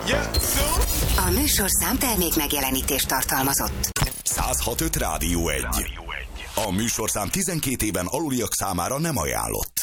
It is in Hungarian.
A műsorszám termék megjelenítést tartalmazott. 106.5 Rádió 1. A műsorszám 12 éven aluliak számára nem ajánlott.